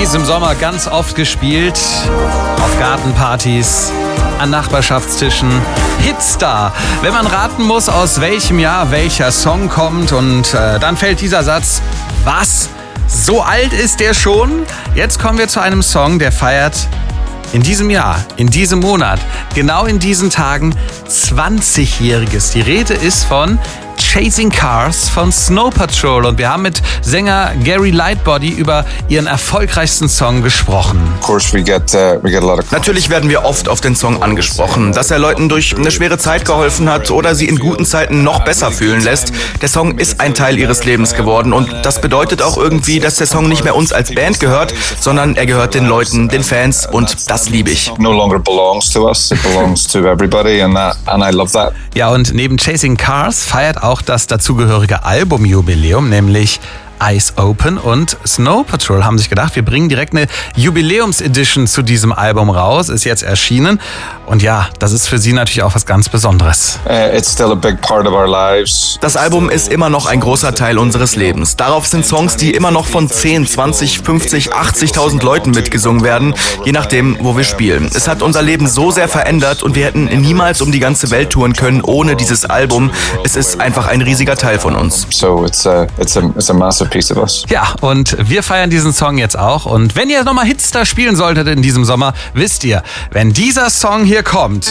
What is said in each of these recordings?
diesem Sommer ganz oft gespielt. Auf Gartenpartys, an Nachbarschaftstischen. Hitstar. Wenn man raten muss, aus welchem Jahr welcher Song kommt und dann fällt dieser Satz: Was? So alt ist der schon? Jetzt kommen wir zu einem Song, der feiert in diesem Jahr, in diesem Monat, genau in diesen Tagen 20-Jähriges. Die Rede ist von Chasing Cars von Snow Patrol und wir haben mit Sänger Gary Lightbody über ihren erfolgreichsten Song gesprochen. Natürlich werden wir oft auf den Song angesprochen, dass er Leuten durch eine schwere Zeit geholfen hat oder sie in guten Zeiten noch besser fühlen lässt. Der Song ist ein Teil ihres Lebens geworden und das bedeutet auch irgendwie, dass der Song nicht mehr uns als Band gehört, sondern er gehört den Leuten, den Fans und das liebe ich. No longer belongs to us, it belongs to everybody and I love that. Ja, und neben Chasing Cars feiert auch das dazugehörige Albumjubiläum, nämlich Eyes Open, und Snow Patrol haben sich gedacht, wir bringen direkt eine Jubiläums-Edition zu diesem Album raus, ist jetzt erschienen und ja, das ist für sie natürlich auch was ganz Besonderes. It's still a big part of our lives. Das Album ist immer noch ein großer Teil unseres Lebens. Darauf sind Songs, die immer noch von 10, 20, 50, 80.000 Leuten mitgesungen werden, je nachdem, wo wir spielen. Es hat unser Leben so sehr verändert und wir hätten niemals um die ganze Welt touren können ohne dieses Album. Es ist einfach ein riesiger Teil von uns. So it's a massive piece of us. Ja, und wir feiern diesen Song jetzt auch. Und wenn ihr nochmal Hitstar spielen solltet in diesem Sommer, wisst ihr, wenn dieser Song hier kommt,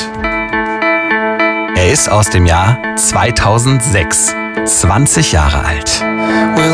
er ist aus dem Jahr 2006, 20 Jahre alt.